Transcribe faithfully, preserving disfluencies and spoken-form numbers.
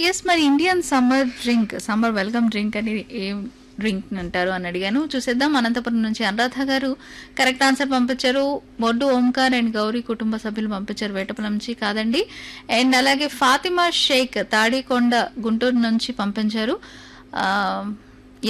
Yes. మరి Indian summer drink, summer welcome drink అని ఏం డ్రింక్ అంటారు అని అడిగాను. చూసేద్దాం. అనంతపురం నుంచి అనురాధ గారు కరెక్ట్ ఆన్సర్ పంపించారు. బొడ్డు ఓంకార్ అండ్ గౌరీ కుటుంబ సభ్యులు పంపించారు వేటపల్లి నుంచి. కాదండి. అండ్ అలాగే ఫాతిమా షేక్ తాడికొండ గుంటూరు నుంచి పంపించారు. ఆ,